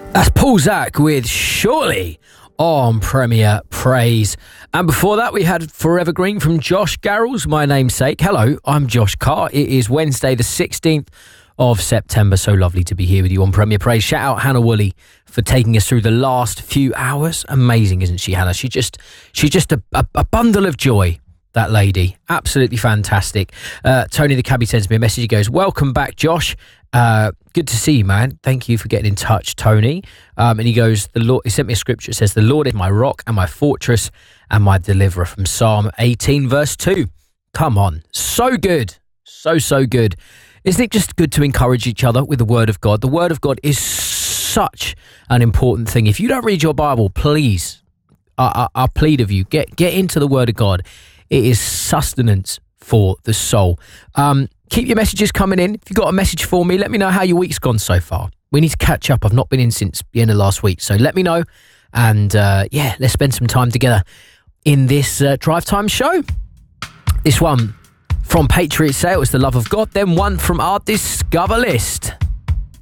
That's Paul Zach with Surely on Premier Praise. And before that, we had Forever Green from Josh Garrels, my namesake. Hello, I'm Josh Carr. It is Wednesday, the 16th of September. So lovely to be here with you on Premier Praise. Shout out Hannah Woolley for taking us through the last few hours. Amazing, isn't she, Hannah? She's just a bundle of joy, that lady. Absolutely fantastic. Tony the cabbie sends me a message. He goes, welcome back, Josh. Good to see you, man. Thank you for getting in touch, Tony. And he goes, the Lord. He sent me a scripture. It says, the Lord is my rock and my fortress and my deliverer, from Psalm 18, verse 2. Come on. So good. So good. Isn't it just good to encourage each other with the Word of God? The Word of God is such an important thing. If you don't read your Bible, please, I plead of you, get into the Word of God. It is sustenance for the soul. Keep your messages coming in. If you've got a message for me, let me know how your week's gone so far. We need to catch up. I've not been in since the end of last week. So let me know. And let's spend some time together in this Drive Time show. This one from Patriot Sale, It's the Love of God. Then one from our Discover list.